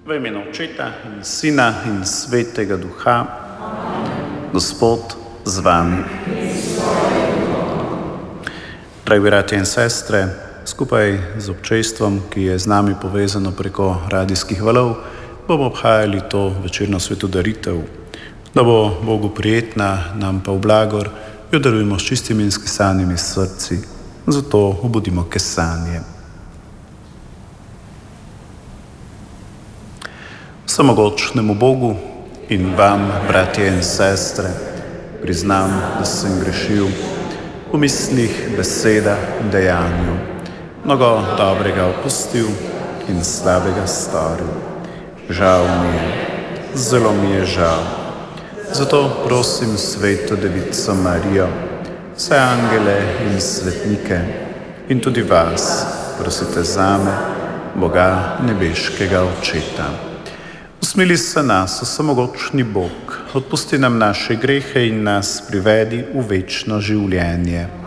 V imenu Očeta in Sina in Svetega Duha, Gospod z vami. Dragi bratje in sestre, skupaj z občestvom, ki je z nami povezano preko radijskih valov, bomo obhajali to večerno svetodaritev. Da bo Bogu prijetna, nam pa v blagor, jo darujemo s čistimi in skesanimi srci. Zato obudimo kesanje. Vsemogočnemu Bogu in vam, bratje in sestre, priznam, da sem grešil v mislih, besedah in dejanju. Mnogo dobrega opustil in slabega storil. Žal mi je, zelo mi je žal. Zato prosim Sveto Devico Marijo, vse angele in svetnike in tudi vas, prosite zame, Boga nebeškega Očeta. Usmili se nas, vsemogočni Bog, odpusti nam naše grehe in nas privedi v večno življenje.